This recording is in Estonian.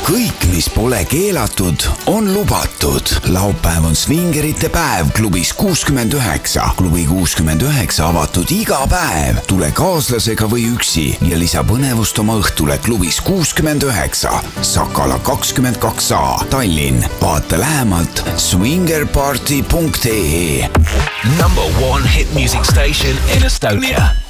kõik, mis pole keelatud, on lubatud. Laupäev on svingerite päev klubis 69. Klubi 69 avatud iga päev. Tule kaaslasega või üksi ja lisa põnevust oma õhtule klubis 69. Sakala 22a, Tallinn. Vaata lähemalt swingerparty.ee. Number one hit music station in Estonia.